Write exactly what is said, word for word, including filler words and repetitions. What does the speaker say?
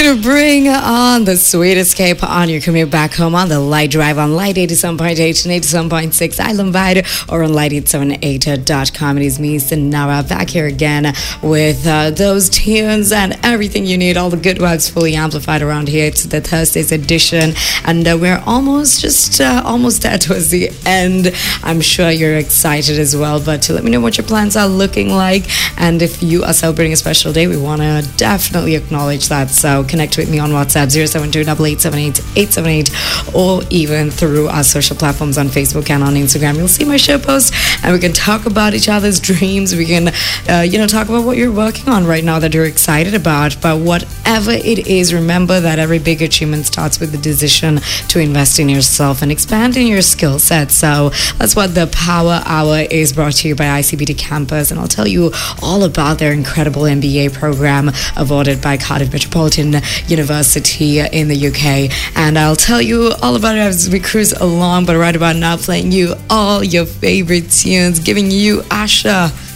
to bring on the sweet escape on your commute back home on the Light Drive on Light eighty-seven point eight and eighty-seven point six Island Wide or on light eight seven eight dot com. It is me, Sinara, back here again with uh, those tunes and everything you need, all the good vibes fully amplified around here. It's the Thursday's edition, and uh, we're almost just uh, almost there towards the end. I'm sure you're excited as well, but to let me know what your plans are looking like, and if you are celebrating a special day, we want to definitely acknowledge that. So connect with me on WhatsApp zero seven two eight eight seven eight eight seven eight or even through our social platforms on Facebook and on Instagram. You'll see my show post and we can talk about each other's dreams. We can uh, you know talk about what you're working on right now that you're excited about. But whatever it is, remember that every big achievement starts with the decision to invest in yourself and expand in your skill set. So that's what the Power Hour is, brought to you by I C B T Campus, and I'll tell you all about their incredible M B A program awarded by Cardiff Metropolitan University in the U K, and I'll tell you all about it as we cruise along. But right about now, playing you all your favorite tunes, giving you Asha